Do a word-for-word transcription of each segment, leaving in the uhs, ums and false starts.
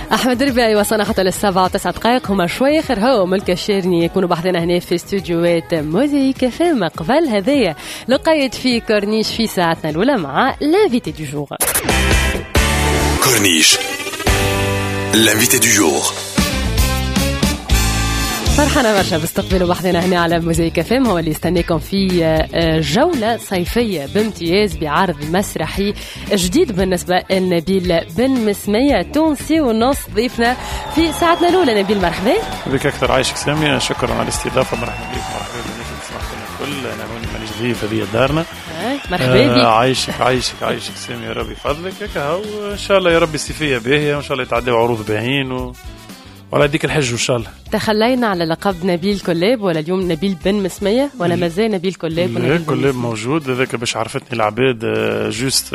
أحمد ربيعي وصلنا حتى للسبعة وتسعة دقائق. هما شوي خير هو ملك الشيرني يكونوا بحضنا هنا في استوديوات موزيك فيلم. قبل هذايا لقيت في كورنيش في ساعتنا الأولى مع لانفيتي دو جور. كورنيش لانفيتي دو جور. فرحنا برشا باستقباله بحضنا هنا على موزيك فيلم، هو اللي يستنيكم في جولة صيفية بامتياز بعرض مسرحي جديد بالنسبة لنبيل بن مسمية تونسي ونص ضيفنا في ساعتنا الأولى. نبيل مرحبا بك. أكثر عايشك سامي، شكرا على الاستضافة. مرحبا بك. مرحبا بالناس الكل. أنا هوني مانيش ضيف هذه دارنا. مرحبا بك. آه عايشك عايشك عايشك سامي، يا ربي فضلك. هكا إن شاء الله يا ربي الصيفية باهية وإن شاء الله يتعدوا عروض باهين و... ولا ديك الحج إن شاء الله. تخلينا على لقب نبيل كلاب ولا اليوم نبيل بن مسمية ولا مازال نبيل كلاب؟ نبيل كلاب موجود، هذاك باش عرفتني العباد. جوست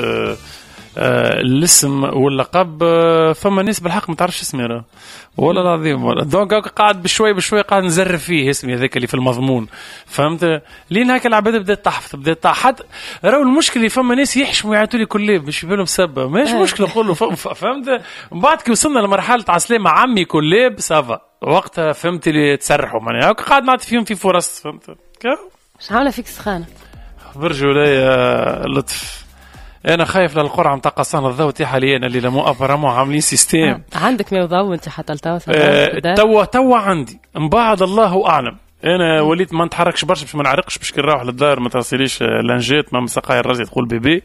آه الاسم واللقب. آه فما ناس بالحق ما تعرفش اسمي راه والله العظيم. دونك قاعد بشوي بشوي قاعد نزرف فيه اسمي هذاك اللي في المضمون، فهمت؟ لين هكا العباد بدات تحفظ بدات تحت. راهو المشكله فما ناس يحشموا يعطوا لي كلاب مش بالهم سبه، ماشي مشكله نقول له فهمت. من بعد كي وصلنا لمرحله عسلامه عمي كلاب سافا وقتها فهمت اللي تسرحوا معناها قاعد نعطي فيهم في فرص، فهمت؟ مش عامله فيك سخانه برجولي لطف. انا خايف للقرعه نتاع قصان الضوء تاع حاليا اللي لمو ابرامو عاملين سيستيم. آه. عندك ما ضوء انت حتى التو آه توا توا عندي من بعد الله اعلم. انا وليت ما نتحركش برشا باش ما نعرقش باش كي نروح للدار ما تصيريش لانجيت ما مسقاي الرازي تقول بيبي.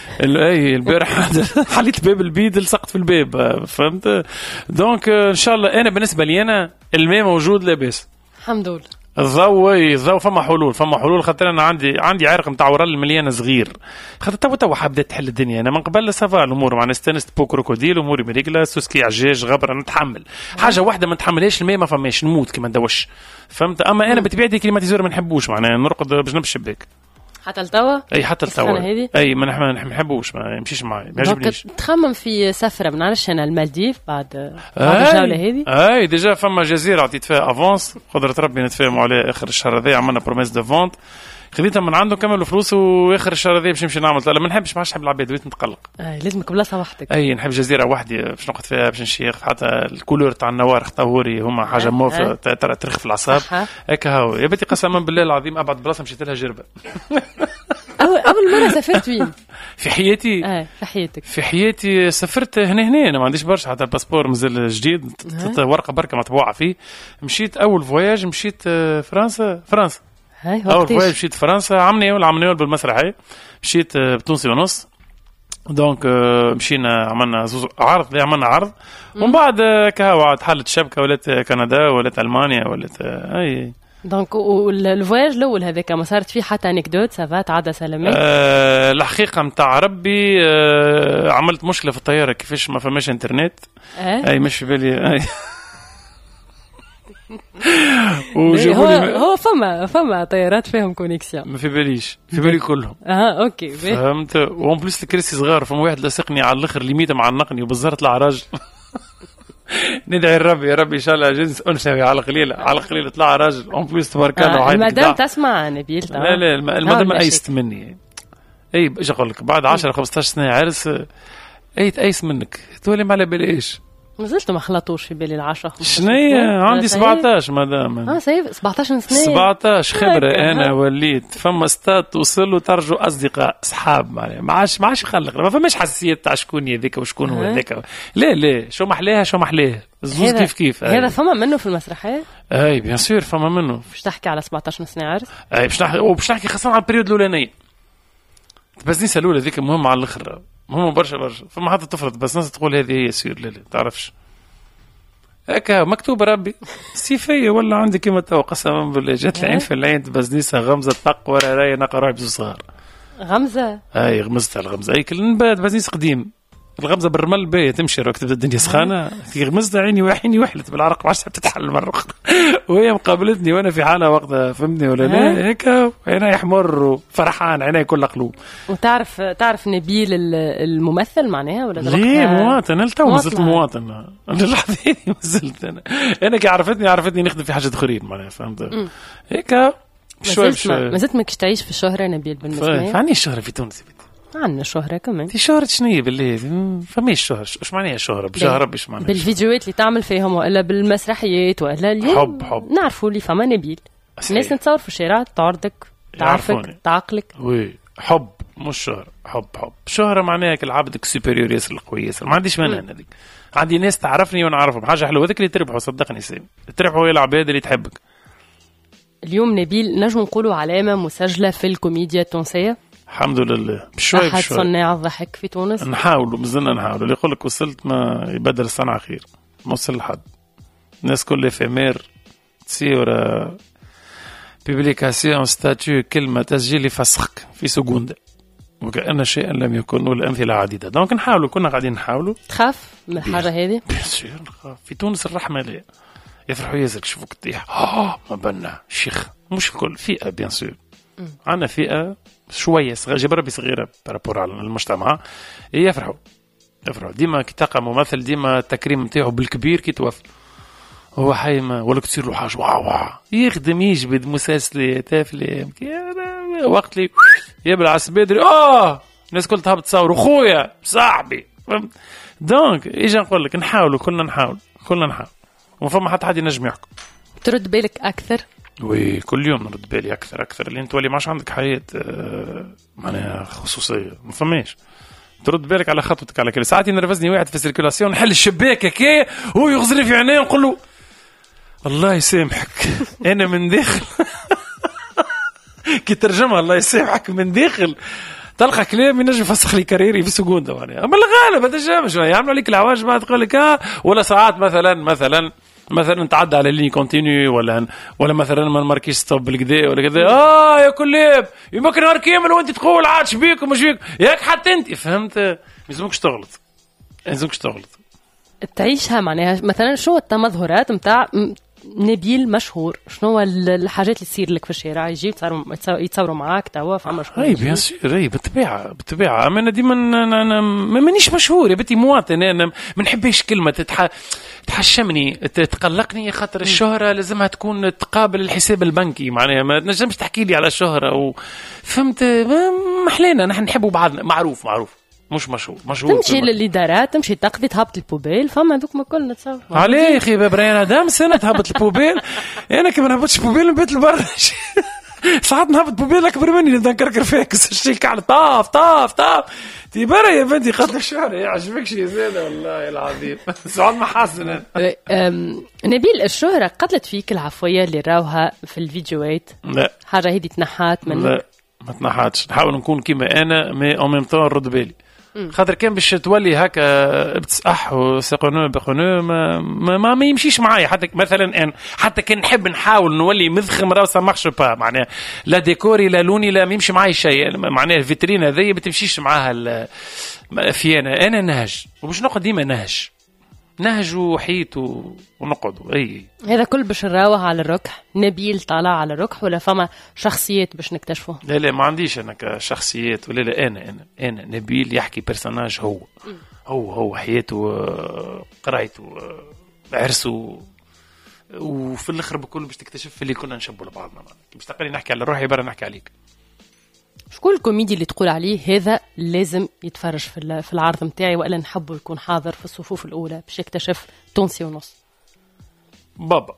اي البارح حليت باب البيد لصقت في الباب، فهمت؟ دونك ان شاء الله انا بالنسبه لي انا الماء موجود لاباس الحمد لله. الضوء الضوء فما حلول فما حلول خاطر انا عندي عندي عرق نتاع ورال مليان صغير خاطر تو تو حبدت تحل الدنيا. انا من قبل سافا الامور مع استنست بو كروكوديل اموري مريقله سوسكي عجاج غبره نتحمل. حاجه واحده ما نتحملهاش الماء ما فماش نموت كيما ندوش، فهمت؟ اما انا بطبيعتي كليماتيزور ما نحبوش معناها نرقد بجنب الشباك حتى التوا. اي حتى التوا اي ما نحب نحبوش ما يمشيش معايا ما يعجبنيش. تخمم في سفره ما نعرفش انا المالديف بعد بعد الجوله هذه. اي ديجا فما جزيره عطيت فيها افونس قدره ربي نتفاهموا عليه اخر الشهر هذا. عملنا بروميس دو فونت خذيتها من عنده كملوا فلوس واخر الشهر هذا باش نمشي نعمل. لا ما نحبش ما نحب العباد وليت نتقلق. آه لازمك بلاصه وحدك. اي نحب جزيره وحدي باش نقعد فيها باش نشيخ حتى الكولور تاع النوار خطاوري هما حاجه آه موف آه. ترى ترخ في الاعصاب هكا هاو. يا بنتي قسما بالله العظيم ابعد بلاصه مشيت لها جربه. أول أول مرة سافرت وين؟ في حياتي. آه في حياتك. في حياتي سافرت هنا هنا أنا ما عنديش برشا حتى الباسبور مازال جديد آه. ورقة بركة مطبوعة فيه. مشيت أول فواياج مشيت فرنسا فرنسا. أول فواياج مشيت فرنسا عمني ولا عمني بالمسرحية مشيت بتونسي ونص. دونك مشينا عملنا عرض ليه عملنا عرض ومن بعد كهوا تحلت الشبكة ولات كندا ولات ألمانيا ولات أي. دونك والفواياج الاول هذاك ما صارت فيه حتى انكدوت سافات عدا سلامات؟ أه الحقيقه نتاع ربي أه عملت مشكله في الطياره كيفاش ما فماش انترنت. أه؟ اي مش في بالي. اي هو هو فما فما طيارات فيهم كونيكسيون ما في باليش في بالي كلهم. اه اوكي فهمت. وان بليس الكرسي صغار فما واحد لصقني على الاخر ليميته معنقني وبالزهر طلع راجل. ندعي الرب يا رب ان شاء الله جنس انثوي على قليله على قليله طلع راجل اون بليس تبارك الله. آه المدام تسمع نبيل؟ لا لا المدام ايست مني. اي ايش اقول لك بعد عشرة خمسطاش سنه عرس اي تايس منك تولي ما على باليش. مازلت ما خلطوش في بالي العشرة شنيا عندي سبعطاش مدام. اه سيف سبعطاش سنه سبعطاش خبره انا وليت فما ستات توصلوا ترجوا اصدقاء اصحاب معناها ما عادش ما عادش يخلق ما فماش حساسيه تاع شكون هذاك وشكون هو هذاك. لا لا شو محلاها شو محلاه الزوز كيف كيف. هذا فما منه في المسرحيه. اي بيان سور فما منه. باش تحكي على سبعطاش سنه عرس. اي باش نحكي وباش نحكي خاصه على البريود الاولانيه. بس نسى الاولى ذيك مهمه على الاخر مهمه برشا برشا. فما حتى تفرض بس ناس تقول هذه هي سير. لا لا تعرفش هكا مكتوب ربي سيفية ولا عندي كلمة تو قسما بالله جات العين في العين بزنيسة غمزة طق ورا راي نقرا بزوج صغار. غمزة اي غمزتها الغمزة اي كل نبات بزنيس قديم الغمزة بالرمل باهية تمشي راك تبدا الدنيا سخانة في غمزتها عيني وعيني وحلت بالعرق ما تتحل مرة أخرى. وهي مقابلتني وانا في حالة وقتها فهمني ولا لا هيك عيني يحمر وفرحان عيني كلها قلوب. وتعرف تعرف نبيل الممثل معناها ولا ليه مواطن؟ انا تو مازلت مواطن انا اللحظة ما زلت انا انا كي عرفتني عرفتني نخدم في حاجة اخرين معناها فهمت هيك شوي شوي. ما زلت ماكش تعيش في الشهرة نبيل بالنسبة لي. فاني الشهرة في تونس عندنا شهرة كمان. دي شهرة شنية بالله؟ فماش شهرة، ايش معناها شهرة؟ بجاه ربي ايش معناها؟ بالفيديوهات اللي تعمل فيهم ولا بالمسرحيات ولا اليوم حب حب نعرفوا اللي فما نبيل الناس نتصور في الشارع تعرضك تعرفك تعقلك. وي حب مش شهرة. حب حب شهرة معناها كالعبدك سوبريور ياسر القوي ياسر، ما عنديش مانع هذيك. عندي ناس تعرفني وانا اعرفهم، حاجة حلوة هذيك اللي تربحوا. صدقني سامي تربحوا هي العباد اللي تحبك. اليوم نبيل نجم نقولوا علامة مسجلة في الكوميديا التونسية. الحمد لله بشوي أحد بشوي. صناع الضحك في تونس. نحاولوا مازلنا نحاولوا. اللي يقول لك وصلت ما يبدل الصنعة خير، ما وصل لحد. الناس كل فيمير تصير بيبليكاسيون ستاتيو كلمة تسجيل يفسخك في سكوندة وكأن شيئا لم يكن، والأمثلة عديدة. دونك نحاولوا، كنا قاعدين نحاولوا. تخاف من الحاجة هذه؟ بيسير نخاف. في تونس الرحمة لا يفرحوا يزك شوفوك تطيح آه ما بنا شيخ. مش الكل، فئة بيان سور. عندنا فئة شوية صغيرة جاب ربي صغيرة بارابور على المجتمع يفرحوا يفرحوا ديما كي تلقى ممثل ديما التكريم نتاعو بالكبير كي توفى هو حي ما ولا تصير له حاجة واو واو يخدم يجبد مسلسلات أفلام وقت لي يبلع بدري آه الناس كل تهبط تصور خويا صاحبي. دونك إيجا نقول لك نحاولوا، كلنا نحاول كلنا نحاول وما فما حتى حد ينجم يحكم. ترد بالك أكثر؟ وي كل يوم نرد بالي أكثر أكثر اللي أنت ولي ماش عندك حياة آه معناها خصوصية ما فماش ترد بالك على خطوتك على كل ساعات. ينرفزني واحد في السيركولاسيون نحل الشباك هكا هو يغزري في عينيه ونقول له الله يسامحك أنا من داخل كي ترجمها الله يسامحك من داخل تلقى كلام ينجم يفسخ لي كاريري في سكوندة معناها. أما الغالب هذا جامش يعملوا عليك العواج بعد تقول لك آه ولا ساعات مثلا مثلا مثلا تعدى على ليني كونتينيو ولا ولا مثلا ما نماركيش ستوب بالكدا ولا كذا اه يا كلاب يمكن نهار كامل وانت تقول عاد شبيك ومش بيك ياك حتى انت فهمت. ما يلزمكش تغلط ما يلزمكش تغلط تعيشها معناها. مثلا شو التمظهرات نتاع نبيل مشهور؟ شنو الحاجات اللي تصير لك في الشارع يجي يتصوروا يتصوروا معاك توا فما شكون؟ اي بيان سور اي بالطبيعه بالطبيعه. اما انا ديما انا مانيش مشهور يا بنتي مواطن. انا ما نحبش كلمه تتح... تحشمني تقلقني خاطر الشهره لازمها تكون تقابل الحساب البنكي معناها ما تنجمش تحكي لي على شهره و... فهمت محلينا نحن نحبوا بعضنا. معروف معروف مش مشهور مشهور. تمشي للإدارات تمشي تقضي تهبط البوبيل فما دوك ما كلنا نتصور عليه يا اخي بريان دام سنه تهبط البوبيل. انا كي ما نهبطش البوبيل نبيت لبرا ساعات نهبط بوبيل اكبر مني نبدا نكركر فيك الشيء كعل طاف طاف طاف تيبرا يا بنتي قتل الشهر يعجبكش يا زينه والله العظيم سعود محاسن. نبيل الشهرة قتلت فيك العفوية اللي راوها في الفيديوهات؟ لا حاجة هيدي تنحات منك؟ لا ما تنحاتش. نحاول نكون كيما انا مي او ميم طون نرد بالي خاطر كان باش تولي هكا بتصح وسقنو بقنو ما ما, ما, ما يمشيش معايا. حتى مثلا ان حتى كان نحب نحاول نولي مذخم راسا ماخش با معناها لا ديكوري لا لوني لا ما يمشي معايا شيء معناها الفيترين هذه ما تمشيش معاها في انا انا نهج وباش نقعد ديما نهج نهج وحيت ونقعد. اي هذا كل باش نراوه على الركح. نبيل طالع على الركح ولا فما شخصيات باش نكتشفه؟ لا لا ما عنديش انا كشخصيات ولا لا. انا انا انا نبيل يحكي بيرسوناج هو م. هو هو حياته قرايته عرسه وفي الاخر بكل باش تكتشف اللي كلنا نشبوا لبعضنا. باش تقولي نحكي على روحي برا نحكي عليك. شكون الكوميدي اللي تقول عليه هذا لازم يتفرج في في العرض نتاعي والا نحبه يكون حاضر في الصفوف الاولى باش يكتشف تونسي ونص؟ بابا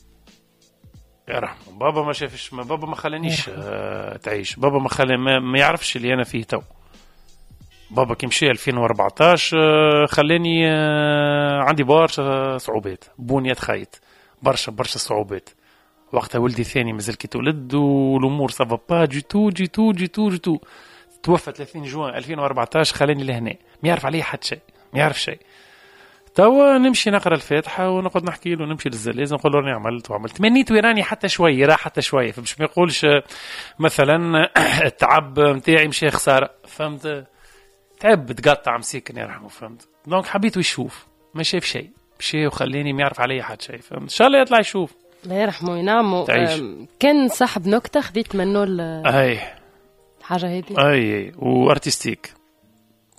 يا رحمه بابا ما شافش ما بابا ما خلانيش آه تعيش. بابا ما خلاني ما, ما يعرفش اللي انا فيه تو. بابا كي مشي ألفين وأربعطاش آه خلاني آه عندي برشا صعوبات بنية خيط برشا برشا صعوبات. وقتها ولدي ثاني مازال كي تولد والامور سافا با دي تو دي تو دي تو دي تو توفى ثلاثين جوان ألفين وأربعطاش خلاني لهنا ما يعرف عليه حد شيء ما يعرف شيء. توا نمشي نقرا الفاتحه ونقعد نحكي له ونمشي للزلازل نقول له راني عملت وعملت تمنيت ويراني حتى شويه راه حتى شويه فمش ما يقولش مثلا التعب نتاعي مشي خساره فهمت. تعب تقطع مسكن يرحمه فهمت. دونك حبيت يشوف ما شاف شيء مشي وخليني ما يعرف علي حد شيء فهمت. ان شاء الله يطلع يشوف الله يرحمه وينعمه. كان صاحب نكته خديت منه اي الحاجه هذه اي وارتستيك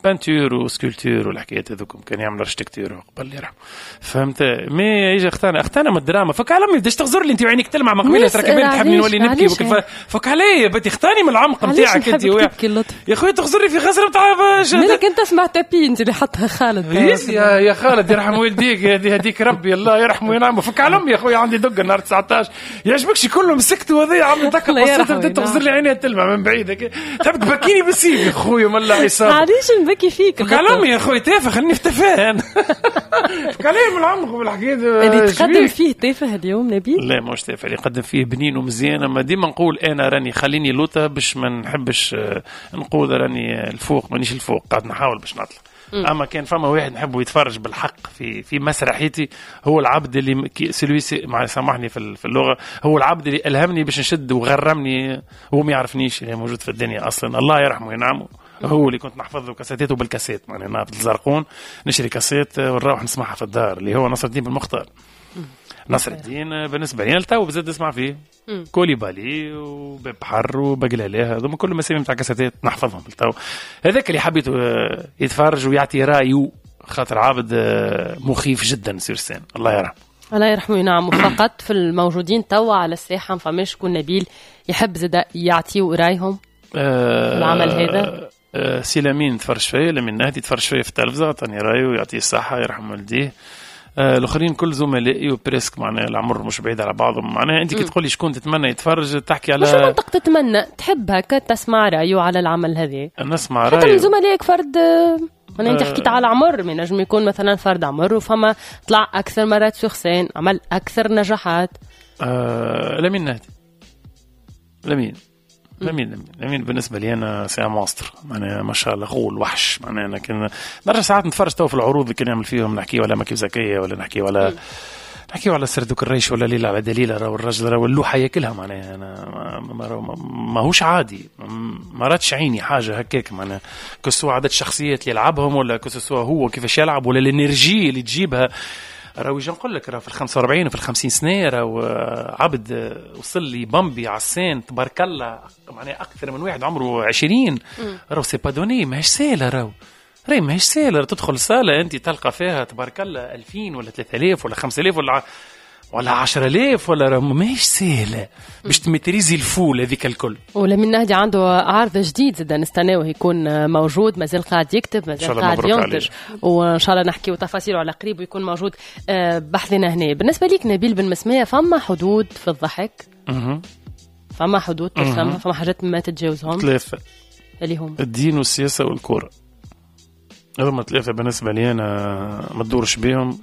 بانتور وسكولتور والحكايات هذوكم، كان يعمل اركتيكتور قبل يرحم. فهمت؟ مي يجي اختانا اختانا من الدراما. فك على امي بداش تغزر لي انت وعينك تلمع مقبله تركبين تحبني نولي نبكي وكيف. فك علي بدي اختاني من العمق نتاعك انت يا خويا تغزري في غزره نتاع باش مالك انت سمعت بي انت اللي حطها خالد. يا يا خالد يرحم والديك هذه هذيك ربي الله يرحمه وينعمه. فك على امي يا خويا عندي دقه نهار تسعطاش يعجبكش كلهم سكتوا هذي عم دك بسيطه بدات تغزر لي عينيها تلمع من بعيد تحب تبكيني بالسيف يا خويا ملا عصام. علاش نبكي فيك؟ فك على امي يا خويا تافه خليني في تفاهه. فك علي من العمق بالحكايه اللي تقدم فيه تافه اليوم نبيل. لا مش تافه اللي يقدم فيه بنين ومزيان. اما ديما نقول انا راني خليني لوطه باش ما نحبش نقول راني الفوق مانيش الفوق قاعد نحاول باش نطلع. اما كان فما واحد نحبه يتفرج بالحق في في مسرحيتي هو العبد اللي سلويسي مع سامحني في في اللغه هو العبد اللي الهمني باش نشد وغرمني هو ما يعرفنيش اللي موجود في الدنيا اصلا الله يرحمه وينعمه. هو اللي كنت نحفظ له كاسيتاته بالكاسيت يعني انا في الزرقون نشري كاسيت ونروح نسمعها في الدار اللي هو نصر الدين بالمختار. نصر الدين بالنسبه لي تو بزاد نسمع فيه كوليبالي وبحر وبقلاله هذوما كل مسامي نتاع كاسيتات نحفظهم تو. هذاك اللي حبيت يتفرج ويعطي رايه خاطر عابد مخيف جدا سيرسان الله يرحمه. الله يرحمه وينعمه. فقط في الموجودين توا على الساحه ما فماش شكون نبيل يحب زاد يعطيو رايهم أه العمل هذا. أه سي لامين تفرج فيا لامين نهدي تفرج فيا في التلفزه عطاني رايه ويعطيه الصحه يرحم والديه. آه الاخرين كل زملائي وبريسك معناها العمر مش بعيد على بعضهم. معناها انت كي تقولي شكون تتمنى يتفرج تحكي على مش منطق تتمنى تحب هكا تسمع رايه على العمل هذا. نسمع رايه حتى من زملائك فرد انا انت حكيت على عمر من نجم يكون مثلا فرد عمر وفما طلع اكثر مرات شخصين عمل اكثر نجاحات. آه لمين نهدي لمين لمين لمين بالنسبه لي انا سي ماستر معناها ما شاء الله غول وحش. معناها انا كنا نرجع ساعات نتفرج تو في العروض اللي كنا نعمل فيهم نحكي ولا مكيف زكيه ولا نحكي ولا نحكي على سردوك الريش ولا ليلى على دليله راهو الرجل راهو اللوحه ياكلها. معناها انا ما, ما, ما هوش عادي ما راتش عيني حاجه هكاك. معناها كسوا عدد الشخصيات اللي يلعبهم ولا كسوا هو كيفاش يلعب ولا الانرجي اللي تجيبها. راهو يجي نقول لك راه في الخمسة وأربعين وفي الخمسين سنه راهو عبد وصل لي بامبي على السين تبارك الله. معناها اكثر من واحد عمره عشرين راهو سي با دوني ماهيش سهله. راهو راهي ماهيش سهله تدخل صاله انت تلقى فيها تبارك الله ألفين ولا ثلاثة آلاف ولا خمسة آلاف ولا ولا عشرة آلاف ولا راهو ماهيش سهله باش تمتريزي الفول هذيك الكل. ولمن نهدي عنده عرض جديد زاد نستناوه يكون موجود مازال قاعد يكتب مازال قاعد ينتج وان شاء الله نحكيو تفاصيله على قريب ويكون موجود بحثنا هنا. بالنسبه ليك نبيل بن مسمية فما حدود في الضحك؟ اها فما حدود تفهمها فما حاجات ما تتجاوزهم؟ ثلاثه اللي هم الدين والسياسه والكوره. هذوما ثلاثه بالنسبه لي انا ما تدورش بهم.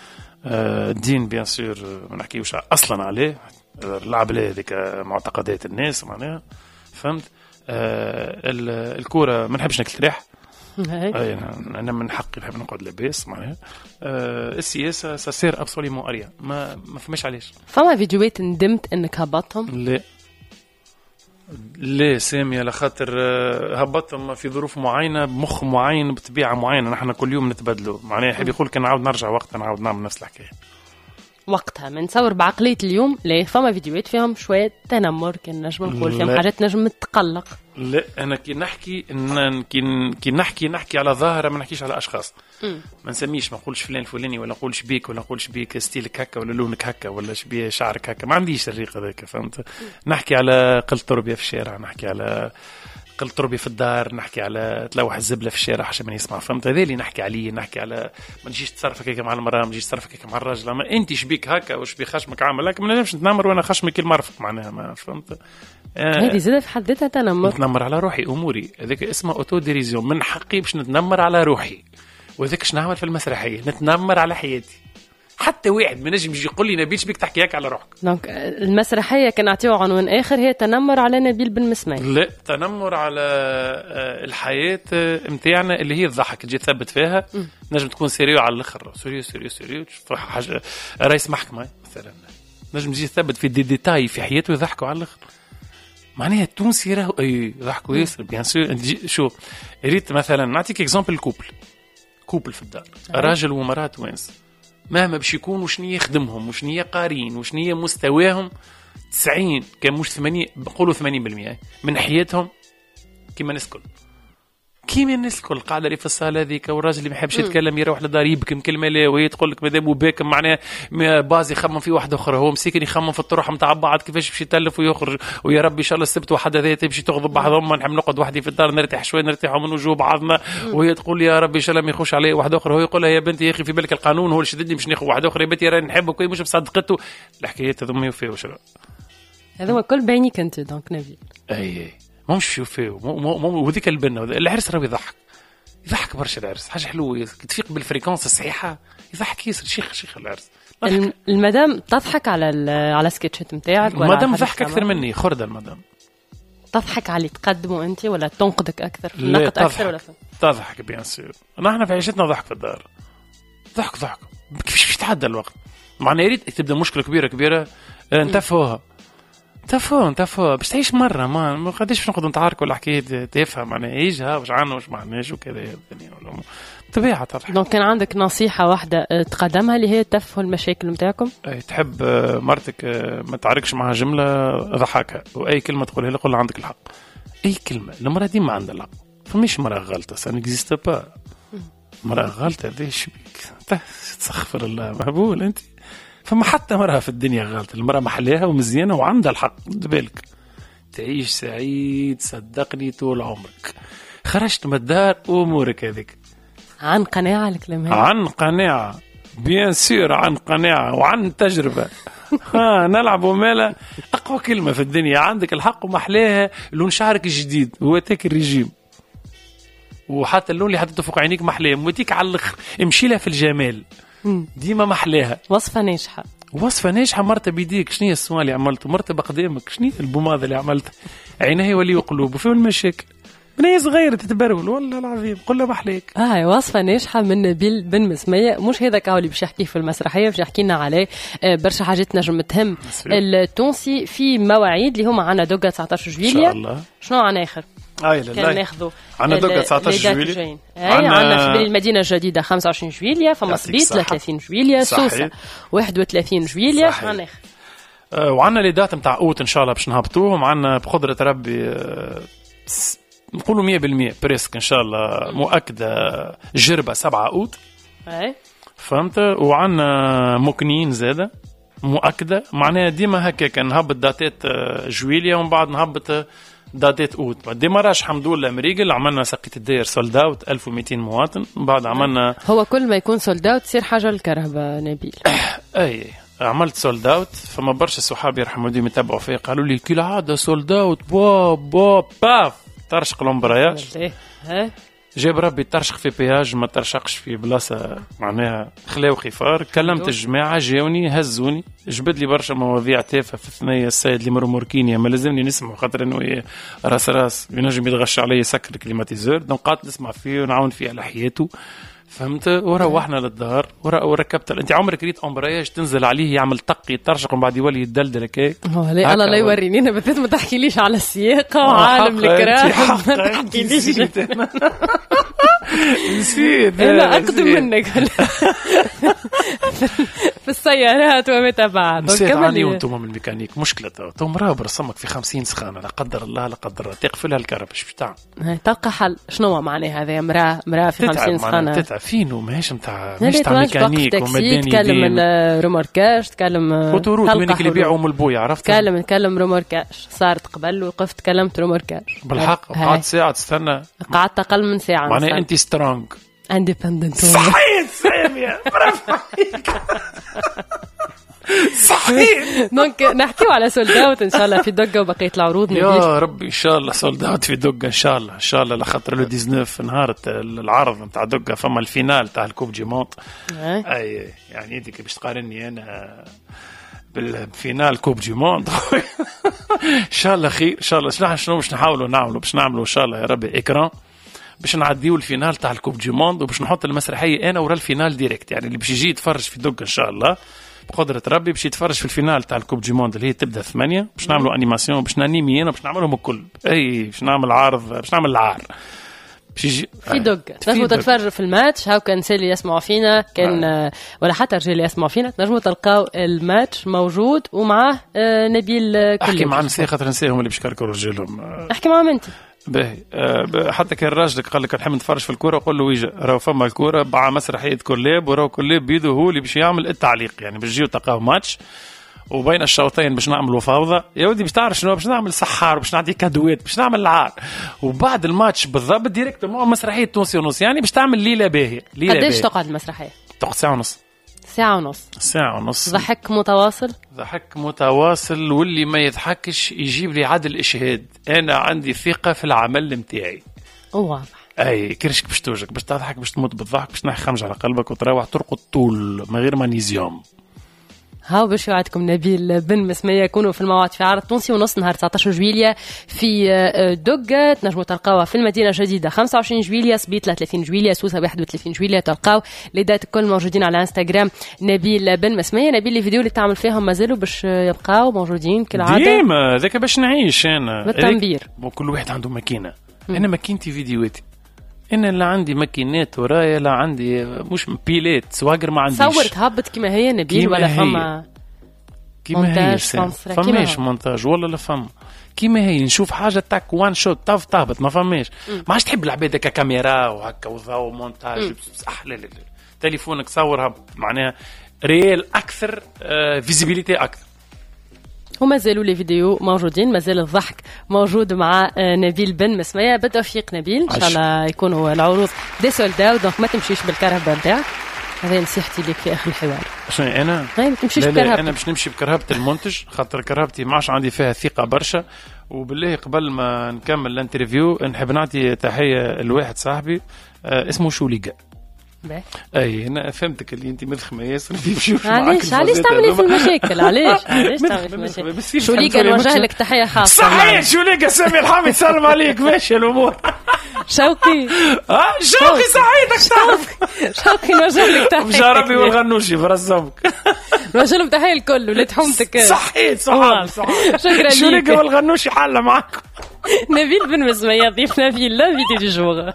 الدين بيان سور ما نحكيوش اصلا عليه اللعب عليه هذيك معتقدات الناس معناها فهمت. آه الكوره ما نحبش ناكل ريح اي انا من حقي نحب نقعد لاباس معناها. آه السياسه سير ابسوليمون اريا ما ما فماش علاش. فما فيديوهات ندمت انك هبطهم؟ لا لا سامي على خاطر هبطهم في ظروف معينه بمخ معين بطبيعه معينه نحن كل يوم نتبادلوا. معناها يحب يقول كان نعاود نرجع وقتها نعاود نعمل نفس الحكايه وقتها. منصور بعقليه اليوم لا فما فيديوهات فيهم شويه تنمر كان نجم نقول فيهم حاجات نجم تقلق. لا انا كي نحكي ان كي كي نحكي نحكي على ظاهره ما نحكيش على اشخاص. ما نسميش ما نقولش فلان فلاني ولا نقولش بيك ولا نقولش بيك ستيلك هكا ولا لونك هكا ولا شبيه شعرك هكا ما عنديش الريق هذاك فهمت. م. نحكي على قل تربيه في الشارع نحكي على قل تربيه في الدار نحكي على تلوح الزبله في الشارع عشان ما يسمع فهمت. هذا اللي نحكي عليه نحكي على ما نجيش تصرفك هكا مع المراه ما نجيش تصرفك هكا مع الراجل. اما انت شبيك هكا وش بي خشمك عامل لك ما نجمش نتنمر وانا خشمي كل مرفق معناها ما فهمت. هذه زاد في حد ذاتها تنمر. نتنمر على روحي اموري هذاك اسمه اوتو ديريزيون. من حقي باش نتنمر على روحي وذاك اش نعمل في المسرحيه نتنمر على حياتي. حتى واحد ما نجم يجي يقول لي نبيل بيك تحكي هكا على روحك. دونك المسرحيه كان نعطيو عنوان اخر هي تنمر على نبيل بن مسمية. لا تنمر على الحياه نتاعنا اللي هي الضحك تجي تثبت فيها. م. نجم تكون سيريو على الاخر سيريو سيريو سيريو حاجه رئيس محكمه مثلا نجم تجي تثبت في دي ديتاي في حياته يضحكوا على الاخر. معناها التونسي راهو اي ضحكوا ياسر بيان سور. شو ريت مثلا نعطيك اكزامبل الكوبل كوبل في الدار أه. راجل ومراه توانس مهما باش يكونوا شنية يخدمهم وشنية قارين وشنية مستواهم تسعين كان مش ثمانين بقولوا ثمانين بالمئة من حياتهم كما نسكن كيما الناس الكل قاعده لي في الصاله هذيك، والراجل اللي ما يحبش يتكلم يروح لدار يبكم كلمه لا، وهي تقول لك مادام باكم معناها باز يخمم في واحد اخر، هو مسكين يخمم في الطروح نتاع بعض كيفاش باش يتلف ويخرج، ويا ربي ان شاء الله السبت واحد هذا تمشي تغضب بعضهم، نحب نقعد وحدي في الدار نرتاح شويه نرتاحوا من وجوه بعضنا، وهي تقول يا ربي ان شاء الله ما يخش عليه واحد اخر، هو يقول لها يا بنتي يا اخي في بالك القانون هو اللي شددني باش ناخذ واحد اخر، يا بنتي راني نحبك مش بصدقته. الحكايات هذوما ما يوفيوش. هذا هو كل بينك انت دونك نبيل. اي مش يوفيو وذيك البنه العرس راه يضحك يضحك برشا العرس، حاجه حلوه تفيق بالفريكونس الصحيحه، يضحك ياسر. شيخ شيخ العرس. المدام تضحك على على السكتشات نتاعك ولا المدام تضحك اكثر مني خرده. المدام تضحك على اللي تقدمه انت ولا تنقدك اكثر في النقد اكثر ولا فهم؟ تضحك بيان سور. نحن في عيشتنا ضحك في الدار، ضحك ضحك كيفاش باش يتعدى الوقت. معناها يا ريت تبدا مشكله كبيره كبيره نتفوها تفهم تفهم باش تعيش مره ما ما قداش باش نقعدوا نتعاركوا ولا حكايه تفهم معناها يجها واش عنا واش ما عندناش وكذا الدنيا ولا طبيعه تضحك. دونك كان عندك نصيحه واحده تقدمها اللي هي تفهوا المشاكل نتاعكم؟ اي تحب مرتك ما تعاركش معها جمله ضحكها، واي كلمه تقولها لها قول عندك الحق. اي كلمه المراه ديما عندها الحق، فماش مراه غلطه سا نيكزيست با. مراه غلطه ليش بيك تسخفر الله مهبول انت. فما حتى مرأة في الدنيا غلط، المرأة محليها ومزيانة وعندها الحق. بالك تعيش سعيد صدقني طول عمرك. خرجت من الدار وأمورك هذيك عن قناعة. الكلام هذا عن قناعة بيان سير، عن قناعة وعن تجربة. ها نلعب ومالا أقوى كلمة في الدنيا عندك الحق ومحليها. لون شعرك الجديد هو تاك الرجيم، وحتى اللون اللي حطيته فوق عينيك محليه موتيك على الاخر. امشي لها في الجمال ديما محلاها. وصفه ناجحه وصفه ناجحه. مرت بيديك شنو هي السؤال اللي عملته؟ مرت بقدامك شنو هي البوماضه اللي عملتها؟ عينيه ولي وقلوب وفين المشاكل. بنيه صغيره تتبرول والله العظيم قل له محليك. اه وصفه ناجحه من نبيل بن مسميه. مش هذا كاو اللي باش يحكيه في المسرحيه، باش يحكي لنا عليه برشا حاجات نجم تهم التونسي في مواعيد اللي هما عندنا دوكا تسعطاش جويليا ان شاء الله. شنو عنا اخر؟ اي لا كان ناخذوا عندنا دوكا تسعطاش جويليا، عندنا في المدينه الجديده خمسة وعشرين جويليا، فما سبيت ثلاثين جويليا، سوسه واحد وثلاثين جويليا. عندنا اخر أه وعندنا لي دات نتاع اوت ان شاء الله باش نهبطوهم. عندنا بقدره ربي أه نقولوا مية بالمية بريسك ان شاء الله مؤكده جربه سبعة اوت. اي فهمت. وعندنا مكنين زاده مؤكده. معناها ديما هكاك نهبط داتات جويليا ومن بعد نهبط داتات اوت. ديما راش حمد لله مريقل عملنا سقية الداير سولد اوت ألف ومئتين مواطن. من بعد عملنا هو كل ما يكون سولد اوت تصير حاجه الكرهبه نبيل. اي عملت سولد اوت. فما برشا صحابي يرحموا والديهم يتبعوا فيه قالوا لي كل عاده سولد اوت با با باف ترشق الامبراياج. ها جاب ربي ترشق في بياج ما ترشقش في بلاصه معناها خلاو خفار. كلمت الجماعه جاوني هزوني جبد لي برشا مواضيع تافهه في الثنيه. السيد اللي مرموركينيا ما لازمني نسمع خاطر انه راس راس ينجم يتغش علي يسكر الكليماتيزور. دونك قعدت نسمع فيه ونعاون فيه على حياته. فهمت. وروحنا للدار وركبت. انت عمرك ريت امبراياج تنزل عليه يعمل طق يترشق ومن بعد يولي يدلدل هكاك؟ لا الله لا يوريني انا بالذات ما تحكيليش على السياقه وعالم الكراه. ما تحكيليش نسيت انا اقدم منك في السيارات وما تبع. نسيت عني وانتم من الميكانيك مشكله. تو مراه برسمك في خمسين سخانه لا قدر الله لا قدر الله تقفلها الكهرباء ايش بتاع تلقى حل. شنو معناها هذا مراه مراه في خمسين سخانه تتعب فينو ماهيش نتاع مش تاع ميكانيك ومدني. تكلم الروماركاج تكلم اوتوروت منك اللي يبيعوا من البويه عرفت. تكلم نكلم روماركاج صارت قبل وقفت كلمت روماركاج بالحق. قعدت ساعه تستنى. قعدت اقل من ساعه. معناها انت سترونج اندبندنت. صحيح ساميه برافو عليك. صحيح. دونك نحكيو على سولد اوت ان شاء الله في دقه وبقيه العروض. يا ربي ان شاء الله سولد اوت في دقه ان شاء الله ان شاء الله. لخاطر لو تسعطاش نهار العرض نتاع دقه فما الفينال تاع الكوب دي مونت. اي يعني انت باش تقارني انا بالفينال كوب دي مونت. ان شاء الله خير ان شاء الله. شنو شنو باش نحاولوا نعملوا باش نعملوا ان شاء الله يا ربي اكران باش نعديو الفينال تاع الكوب دي موند وباش نحط المسرحيه انا ورا الفينال ديريكت. يعني اللي باش يجي يتفرج في دق ان شاء الله بقدره ربي باش يتفرج في الفينال تاع الكوب دي موند اللي هي تبدا ثمانية. باش نعملوا انيماسيون باش نانيمي انا باش نعملهم الكل. اي باش نعمل عارض باش نعمل العار باش يجي في دق. تنجموا تتفرجوا في الماتش. هاو كان سالي يسمعوا فينا كان آه. ولا حتى رجال يسمعوا فينا. تنجموا تلقاو الماتش موجود ومعاه آه نبيل كل. احكي مع نساء خاطر نساهم اللي باش يكركوا رجالهم. احكي معهم انت. باهي أه حتى كان راجلك قال لك نحب نتفرج في الكوره قول له ويجا راهو فما الكوره مع مسرحيه كولاب وراهو كولاب بيدو هو اللي باش يعمل التعليق يعني باش يجيو تلقاو ماتش وبين الشوطين باش نعملوا فوضى يا ودي باش تعرف شنو باش نعمل سحار باش نعطي كادوات باش نعمل العار وبعد الماتش بالضبط ديريكت مو مسرحيه تونسي ونص يعني باش تعمل ليله باهيه ليله قديش تقعد المسرحيه؟ تقعد ساعه ونص ساعه ونص ساعه ونص ضحك متواصل ضحك متواصل واللي ما يضحكش يجيب لي عدل اشهاد انا عندي ثقه في العمل نتاعي واضح اي كرشك باش توجك باش تضحك باش تموت بالضحك باش تنحي خمج على قلبك وتروح ترقد طول من غير مانيزيوم. هاو باش يوعدكم نبيل بن مسمية يكونوا في الموعد في عرض تونسي ونص نهار تسعطاش جويلية في دقة. تنجموا تلقاوها في المدينة الجديدة خمسة وعشرين جويلية سبيطلة ثلاثين جويلية سوسة واحد وثلاثين جويلية. تلقاو لي دات الكل موجودين على انستغرام نبيل بن مسمية. نبيل الفيديو اللي تعمل فيهم مازالوا باش يبقاو موجودين كالعادة ديما ذاك باش نعيش انا بالتنبير. وكل واحد عنده ماكينة. انا ماكينتي فيديوهاتي انا لا عندي ماكينات ورايا لا عندي مش بيلات سواقر ما عنديش. صورت هابط كما هي نبيل ولا فما كيما هي فماش مونتاج ولا لا فما كيما هي نشوف حاجه تاك وان شوت طاف تهبط ما فماش ما عادش تحب العباد هكا كاميرا وهكا وضوء مونتاج صح لا لا لا تليفونك صورها معناها ريال اكثر آه فيزيبيليتي اكثر. وما زالوا لي فيديو موجودين ما زال الضحك موجود مع نبيل بن مسمية. بالتوفيق نبيل ان شاء الله يكونوا العروض دي سولداو دونك ما تمشيش بالكرهبه نتاعك. هذه نصيحتي لك في اخر الحوار. شنو انا؟ ما تمشيش بكرهبتي. انا باش نمشي بكرهبه المنتج خاطر كرهبتي ما عادش عندي فيها ثقه برشا. وبالله قبل ما نكمل الانترفيو نحب نعطي تحيه لواحد صاحبي آه اسمه شوليقا. اي انا فهمتك اللي انت مدخمه ياسر في بشوف معاك. علاش علاش تعملي في المشاكل؟ علاش علاش تعملي في المشاكل؟ شوليقا نوجه لك تحيه خاصه. صحيح شوليقا سامي الحامي سلم عليك ماشي الامور. شوقي اه شوقي سعيدك تعرف شوقي نوجه لك تحيه. جربي والغنوشي برزمك نوجه لهم تحيه الكل ولاد حومتك. صحيح صحيح صحيح. شكرا لك. شوليقا والغنوشي حاله معاكم. نبيل بن مسمية ضيفنا في l'invité du jour.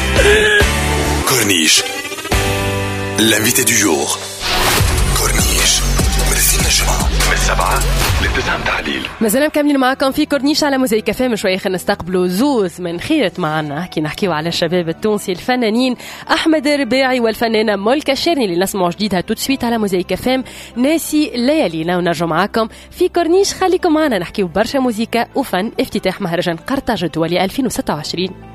Corniche, l'invité du jour. Corniche, مرسين نجمة من السبعة للتسعة متعليل. مازال مكملين معكم في كورنيش على موزايك فام. شوية خلينا نستقبلوا زوز من خيرت معنا كي نحكيو على الشباب التونسي الفنانين أحمد الرباعي والفنانة مولكا الشرني اللي نسمعوا جديدها تو سويت على موزايك فام ناسي ليالينا. ونرجع معكم في كورنيش خليكم معنا نحكيو برشا موزيكا وفن افتتاح مهرجان قرطاج الدولي ألفين وستة وعشرين.